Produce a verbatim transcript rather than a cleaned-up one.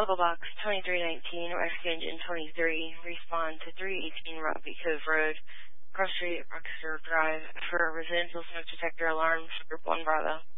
Local Box twenty-three nineteen, Rescue Engine twenty-three, respond to three eighteen Rockby Cove Road, Cross Street, Rochester Drive, for residential smoke detector alarms for Group one Bravo.